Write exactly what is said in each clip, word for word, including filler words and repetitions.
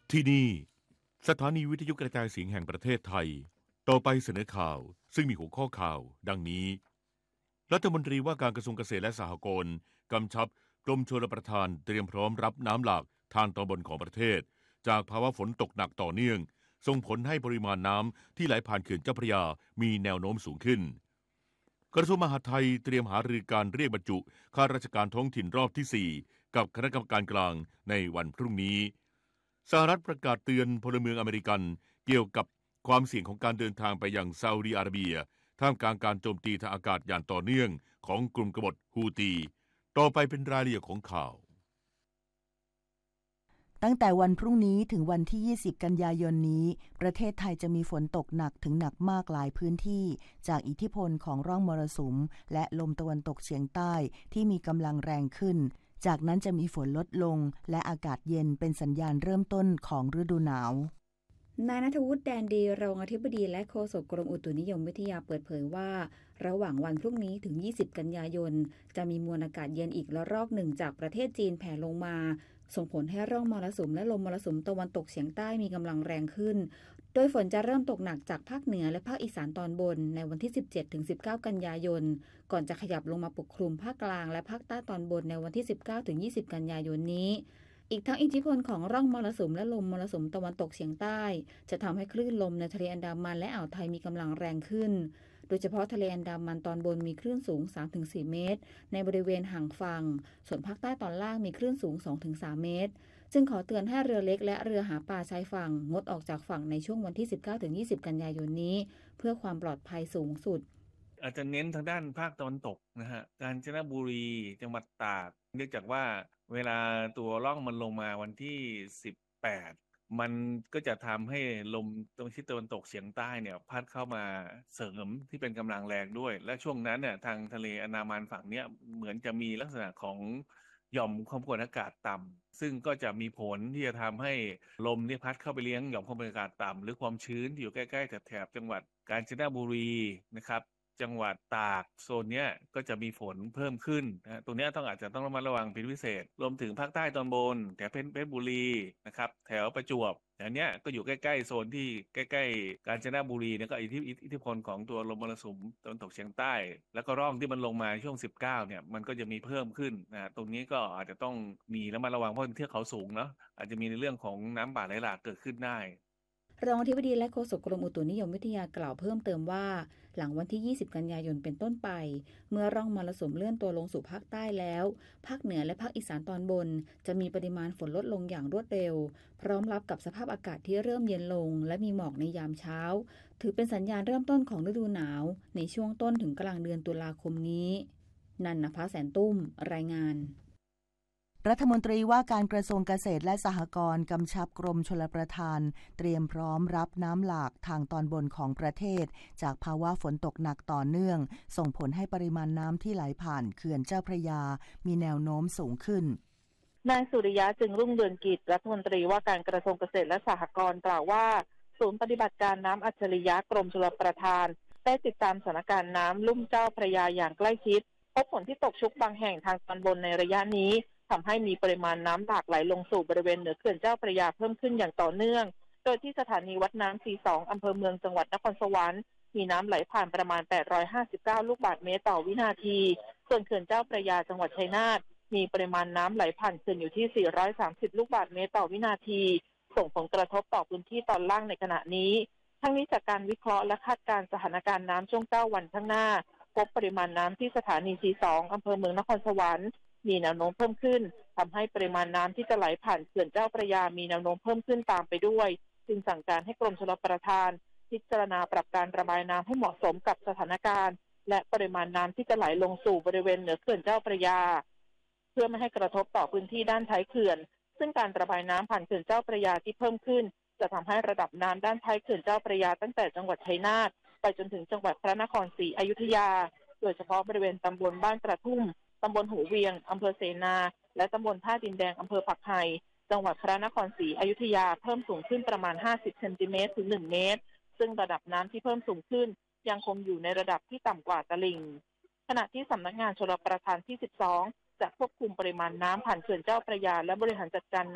ที่นี่สถานีวิทยุกระจายเสียงแห่งประเทศไทยต่อไปเสนอข่าวซึ่งมีหัวข้อข่าวดังนี้รัฐมนตรีว่าการกระทรวงเกษตรและสหกรณ์กำชับกรมชลประทานเตรียมพร้อมรับน้ำหลากทางตอนบนของประเทศจากภาวะฝนตกหนักต่อเนื่องส่งผลให้ปริมาณน้ำที่ไหลผ่านเขื่อนเจ้าพระยามีแนวโน้มสูงขึ้นกระทรวงมหาดไทยเตรียมหารือการเรียกบรรจุข้าราชการท้องถิ่นรอบที่สี่กับคณะกรรมการกลางในวันพรุ่งนี้สหรัฐประกาศเตือนพลเมืองอเมริกันเกี่ยวกับความเสี่ยงของการเดินทางไปยังซาอุดิอาระเบียท่ามกลางการโจมตีทางอากาศอย่างต่อเนื่องของกลุ่มกบฏฮูตีต่อไปเป็นรายละเอียดของข่าวตั้งแต่วันพรุ่งนี้ถึงวันที่ยี่สิบกันยายนนี้ประเทศไทยจะมีฝนตกหนักถึงหนักมากหลายพื้นที่จากอิทธิพลของร่องมรสุมและลมตะวันตกเฉียงใต้ที่มีกำลังแรงขึ้นจากนั้นจะมีฝนลดลงและอากาศเย็นเป็นสัญญาณเริ่มต้นของฤดูหนาวนายณัฐวุฒิ แดนดีรองอธิบดีและโฆษกกรมอุตุนิยมวิทยาเปิดเผยว่าระหว่างวันพรุ่งนี้ถึงยี่สิบกันยายนจะมีมวลอากาศเย็นอีกระลอกหนึ่งจากประเทศจีนแผ่ลงมาส่งผลให้ร่องมรสุมและลมมรสุมตะวันตกเฉียงใต้มีกำลังแรงขึ้นโดยฝนจะเริ่มตกหนักจากภาคเหนือและภาคอีสานตอนบนในวันที่ สิบเจ็ดถึงสิบเก้า กันยายนก่อนจะขยับลงมาปกคลุมภาคกลางและภาคใต้ตอนบนในวันที่ สิบเก้าถึงยี่สิบ กันยายนนี้อีกทั้งอิทธิพลของร่องมรสุมและลมมรสุมตะวันตกเฉียงใต้จะทำให้คลื่นลมในทะเลอันดามันและอ่าวไทยมีกำลังแรงขึ้นโดยเฉพาะทะเลอันดามันตอนบนมีคลื่นสูง สามถึงสี่ เมตรในบริเวณห่างฝั่งส่วนภาคใต้ตอนล่างมีคลื่นสูง สองถึงสาม เมตรจึงขอเตือนให้เรือเล็กและเรือหาปลาชายฝั่งงดออกจากฝั่งในช่วงวันที่ สิบเก้าถึงยี่สิบ กันยายนนี้เพื่อความปลอดภัยสูงสุดอาจจะเน้นทางด้านภาคตะวันตกนะฮะกาญจนบุรีจังหวัดตากเนื่องจากว่าเวลาตัวร่องมันลงมาวันที่สิบแปดมันก็จะทำให้ลมตรงทิศตะวันตกเฉียงใต้เนี่ยพัดเข้ามาเสริมที่เป็นกำลังแรงด้วยและช่วงนั้นเนี่ยทางทะเลอันดามันฝั่งเนี้ยเหมือนจะมีลักษณะของหย่อมความกดอากาศต่ำซึ่งก็จะมีผลที่จะทำให้ลมที่พัดเข้าไปเลี้ยงหย่อมความกดอากาศต่ำหรือความชื้นที่อยู่ใกล้ๆแถบจังหวัดกาญจนบุรีนะครับจังหวัดตากโซนเนี้ยก็จะมีฝนเพิ่มขึ้นนะตรงนี้ต้องอาจจะต้องระมัดระวังเป็นพิเศษรวมถึงภาคใต้ตอนบนแถวเพชรบุรีนะครับแถวประจวบแถวเนี้ยก็อยู่ใกล้ๆโซนที่ใกล้ๆกาญจนบุรีเนี่ยก็อิทธิอิทธิพลของตัวลมมรสุมตะวันตกเฉียงใต้แล้วก็ร่องที่มันลงมาช่วงสิบเก้าเนี่ยมันก็จะมีเพิ่มขึ้นนะตรงนี้ก็อาจจะต้องมีระมัดระวังเพราะเป็นเทือกเขาสูงเนาะอาจจะมีในเรื่องของน้ำป่าไหลหลากเกิดขึ้นได้รองอธิบดีและโฆษกกรมอุตุนิยมวิทยากล่าวเพิ่มเติมว่าหลังวันที่ยี่สิบกันยายนเป็นต้นไปเมื่อร่องมรสุมเลื่อนตัวลงสู่ภาคใต้แล้วภาคเหนือและภาคอีสานตอนบนจะมีปริมาณฝนลดลงอย่างรวดเร็วพร้อมรับกับสภาพอากาศที่เริ่มเย็นลงและมีหมอกในยามเช้าถือเป็นสัญญาณเริ่มต้นของฤดูหนาวในช่วงต้นถึงกลางเดือนตุลาคมนี้นันนภาแสนตุ้มรายงานรัฐมนตรีว่าการกระทรวงเกษตรและสหกรณ์กำชับกรมชลประทานเตรียมพร้อมรับน้ำหลากทางตอนบนของประเทศจากภาวะฝนตกหนักต่อเนื่องส่งผลให้ปริมาณน้ำที่ไหลผ่านเขื่อนเจ้าพระยามีแนวโน้มสูงขึ้นนายสุริยะจึงรุ่งเรืองกิจรัฐมนตรีว่าการกระทรวงเกษตรและสหกรณ์กล่าวว่าศูนย์ปฏิบัติการน้ำอัจฉริยะกรมชลประทานได้ติดตามสถานการณ์น้ำลุ่มเจ้าพระยาอย่างใกล้ชิดพบฝนที่ตกชุกบางแห่งทางตอนบนในระยะนี้ทำให้มีปริมาณน้ำหลากไหลลงสู่บริเวณเหนือเขื่อนเจ้าพระยาเพิ่มขึ้นอย่างต่อเนื่องโดยที่สถานีวัดน้ำ ซี สอง อำเภอเมืองจังหวัดนครสวรรค์มีน้ำไหลผ่านประมาณแปดร้อยห้าสิบเก้าลูกบาศก์เมตรต่อวินาทีส่วนเขื่อนเจ้าพระยาจังหวัดชัยนาทมีปริมาณน้ำไหลผ่านเขื่อนอยู่ที่สี่ร้อยสามสิบลูกบาศก์เมตรต่อวินาทีส่งผลกระทบต่อพื้นที่ตอนล่างในขณะนี้ทั้งนี้จากการวิเคราะห์และคาดการณ์สถานการณ์น้ำช่วงเก้าวันข้างหน้าพบปริมาณน้ำที่สถานี ซี สอง อำเภอเมืองนครสวรรค์มีแนวโน้มเพิ่มขึ้นทำให้ปริมาณน้ำที่จะไหลผ่านเขื่อนเจ้าพระยามีแนวโน้มเพิ่มขึ้นตามไปด้วยจึงสั่งการให้กรมชลประทานพิจารณาปรับการระบายน้ำให้เหมาะสมกับสถานการณ์และปริมาณน้ำที่จะไหลลงสู่บริเวณเหนือเขื่อนเจ้าพระยาเพื่อไม่ให้กระทบต่อพื้นที่ด้านท้ายเขื่อนซึ่งการระบายน้ำผ่านเขื่อนเจ้าพระยาที่เพิ่มขึ้นจะทำให้ระดับน้ำด้านท้ายเขื่อนเจ้าพระยาตั้งแต่จังหวัดชัยนาทไปจนถึงจังหวัดพระนครศรีอยุธยาโดยเฉพาะบริเวณตำบลบ้านกระทุ่มตำบลหูเวียงอำเภอเสนาและตำบลท่าดินแดงอำเภอผักไห่จังหวัดพระนครศรีอยุธยาเพิ่มสูงขึ้นประมาณห้าสิบเซนติเมตรถึงหนึ่งเมตรซึ่งระดับน้ำที่เพิ่มสูงขึ้นยังคงอยู่ในระดับที่ต่ำกว่าตลิ่งขณะที่สำนักงานชลประทานที่สิบสองจะควบคุมปริมาณน้ำผ่านเขื่อนเจ้าพระยาและบริหารจัดการน้ำ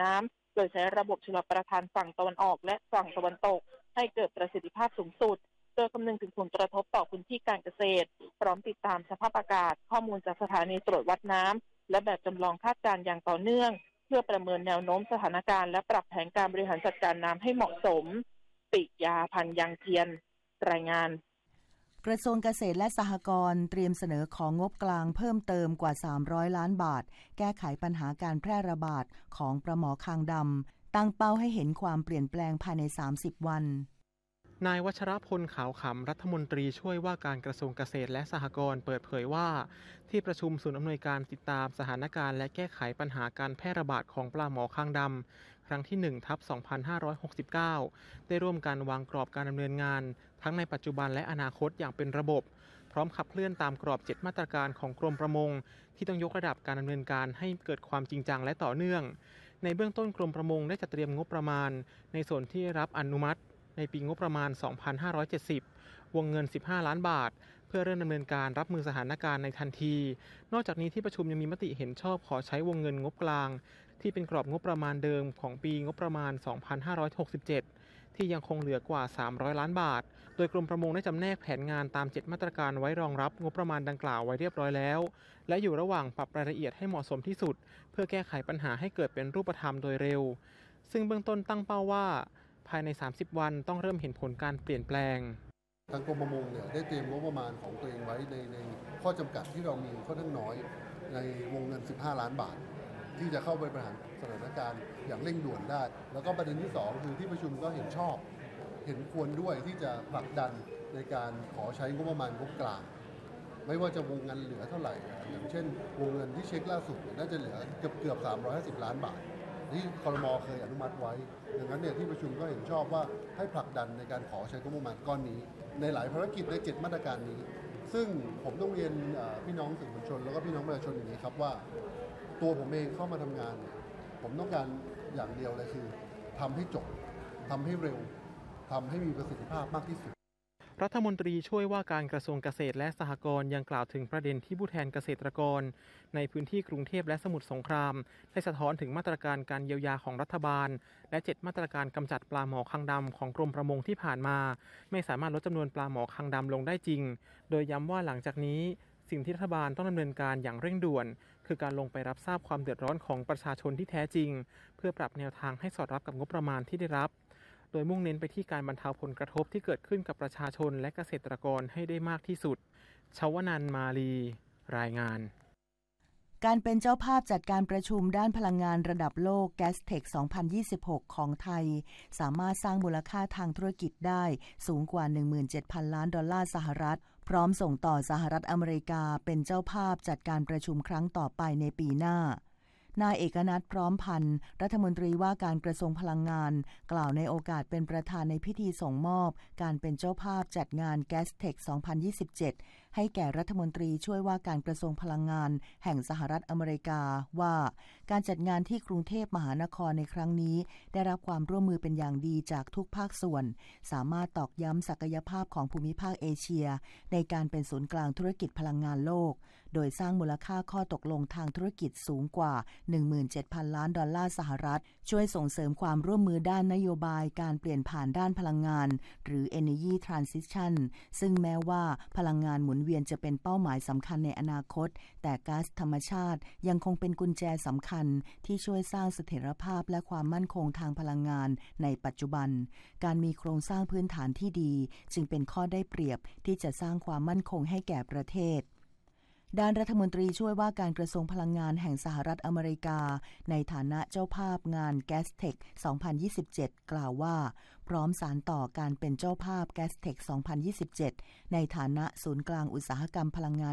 โดยใช้ระบบชลประทานฝั่งตะวันออกและฝั่งตะวันตกให้เกิดประสิทธิภาพสูงสุดโดยคำนึงถึงผลกระทบต่อพื้นที่การเกษตรพร้อมติดตามสภาพอากาศข้อมูลจากสถานีตรวจวัดน้ำและแบบจำลองคาดการณ์อย่างต่อเนื่องเพื่อประเมินแนวโน้มสถานการณ์และปรับแผนการบริหารจัดการน้ำให้เหมาะสมปิยาพันธ์ยังเทียนรายงานกระทรวงเกษตรและสหกรณ์เตรียมเสนอของงบกลางเพิ่มเติมกว่าสามร้อยล้านบาทแก้ไขปัญหาการแพร่ระบาดของปลาหมอคางดำตั้งเป้าให้เห็นความเปลี่ยนแปลงภายในสามสิบวันนายวัชรพลขาวขำรัฐมนตรีช่วยว่าการกระทรวงเกษตรและสหกรณ์เปิดเผยว่าที่ประชุมศูนย์อำนวยการติดตามสถานการณ์และแก้ไขปัญหาการแพร่ระบาดของปลาหมอคางดำครั้งที่หนึ่งทับสองพันห้าร้อยหกสิบเก้าได้ร่วมกันวางกรอบการดำเนินงานทั้งในปัจจุบันและอนาคตอย่างเป็นระบบพร้อมขับเคลื่อนตามกรอบเจ็ดมาตรการของกรมประมงที่ต้องยกระดับการดำเนินการให้เกิดความจริงจังและต่อเนื่องในเบื้องต้นกรมประมงได้จัดเตรียมงบประมาณในส่วนที่รับอนุมัติในปีงบประมาณสองพันห้าร้อยเจ็ดสิบวงเงินสิบห้าล้านบาทเพื่อเริ่มดำเนินการรับมือสถานการณ์ในทันทีนอกจากนี้ที่ประชุมยังมีมติเห็นชอบขอใช้วงเงินงบกลางที่เป็นกรอบงบประมาณเดิมของปีงบประมาณสองพันห้าร้อยหกสิบเจ็ดที่ยังคงเหลือกว่าสามร้อยล้านบาทโดยกรมประมงได้จำแนกแผนงานตามเจ็ดมาตรการไว้รองรับงบประมาณดังกล่าวไว้เรียบร้อยแล้วและอยู่ระหว่างปรับรายละเอียดให้เหมาะสมที่สุดเพื่อแก้ไขปัญหาให้เกิดเป็นรูปธรรมโดยเร็วซึ่งเบื้องต้นตั้งเป้าว่าภายในสามสิบวันต้องเริ่มเห็นผลการเปลี่ยนแปลงทางกรมประมงเนี่ยได้เตรียมงบประมาณของตัวเองไว้ในในข้อจำกัดที่เรามีค่อนข้างน้อยในวงเงินสิบห้าล้านบาทที่จะเข้าไปบริหารสถานการณ์อย่างเร่งด่วนได้แล้วก็ประเด็นที่สองคือที่ประชุมก็เห็นชอบเห็นควรด้วยที่จะผลักดันในการขอใช้งบประมาณงบกลางไม่ว่าจะวงเงินเหลือเท่าไหร่อย่างเช่นวงเงินที่เช็คล่าสุดน่าจะเหลือเกือบเกือบสามร้อยห้าสิบล้านบาทที่ครม.เคยอนุมัติไว้ดังนั้นเนี่ยที่ประชุมก็เห็นชอบว่าให้ผลักดันในการขอใช้งบประมาณก้อนนี้ในหลายภารกิจในเจ็ดมาตรการนี้ซึ่งผมต้องเรียนพี่น้องสื่อมวลชนแล้วก็พี่น้องประชาชนอย่างนี้ครับว่าตัวผมเองเข้ามาทำงานผมต้องการอย่างเดียวเลยคือทำให้จบทำให้เร็วทำให้มีประสิทธิภาพมากที่สุดรัฐมนตรีช่วยว่าการกระทรวงเกษตรและสหกรณ์ยังกล่าวถึงประเด็นที่ผู้แทนเกษตรกรในพื้นที่กรุงเทพและสมุทรสงครามได้สะท้อนถึงมาตรการการเยียวยาของรัฐบาลและเจ็ดมาตรการกำจัดปลาหมอคางดำของกรมประมงที่ผ่านมาไม่สามารถลดจำนวนปลาหมอคางดำลงได้จริงโดยย้ำว่าหลังจากนี้สิ่งที่รัฐบาลต้องดำเนินการอย่างเร่งด่วนคือการลงไปรับทราบความเดือดร้อนของประชาชนที่แท้จริงเพื่อปรับแนวทางให้สอดรับกับงบประมาณที่ได้รับโดยมุ่งเน้นไปที่การบรรเทาผลกระทบที่เกิดขึ้นกับประชาชนและเกษตรกรให้ได้มากที่สุดชวนันท์ มาลีรายงานการเป็นเจ้าภาพจัดการประชุมด้านพลังงานระดับโลก Gastech สองพันยี่สิบหก ของไทยสามารถสร้างมูลค่าทางธุรกิจได้สูงกว่า หนึ่งหมื่นเจ็ดพัน ล้านดอลลาร์สหรัฐพร้อมส่งต่อสหรัฐอเมริกาเป็นเจ้าภาพจัดการประชุมครั้งต่อไปในปีหน้านายเอกนัทพร้อมพันธ์รัฐมนตรีว่าการกระทรวงพลังงานกล่าวในโอกาสเป็นประธานในพิธีส่งมอบการเป็นเจ้าภาพจัดงาน Gastech สองพันยี่สิบเจ็ดให้แก่รัฐมนตรีช่วยว่าการกระทรวงพลังงานแห่งสหรัฐอเมริกาว่าการจัดงานที่กรุงเทพมหานครในครั้งนี้ได้รับความร่วมมือเป็นอย่างดีจากทุกภาคส่วนสามารถตอกย้ำศักยภาพของภูมิภาคเอเชียในการเป็นศูนย์กลางธุรกิจพลังงานโลกโดยสร้างมูลค่าข้อตกลงทางธุรกิจสูงกว่า หนึ่งหมื่นเจ็ดพัน ล้านดอลลาร์สหรัฐช่วยส่งเสริมความร่วมมือด้านนโยบายการเปลี่ยนผ่านด้านพลังงานหรือ Energy Transition ซึ่งแม้ว่าพลังงานหมุนเวียนจะเป็นเป้าหมายสำคัญในอนาคตแต่ก๊าซธรรมชาติยังคงเป็นกุญแจสำคัญที่ช่วยสร้างเสถียรภาพและความมั่นคงทางพลังงานในปัจจุบันการมีโครงสร้างพื้นฐานที่ดีจึงเป็นข้อได้เปรียบที่จะสร้างความมั่นคงให้แก่ประเทศด้านรัฐมนตรีช่วยว่าการกระทรวงพลังงานแห่งสหรัฐอเมริกาในฐานะเจ้าภาพงาน Gastech สองพันยี่สิบเจ็ดกล่าวว่าพร้อมสานต่อการเป็นเจ้าภาพ Gastech สองพันยี่สิบเจ็ดในฐานะศูนย์กลางอุตสาหกรรมพลังงาน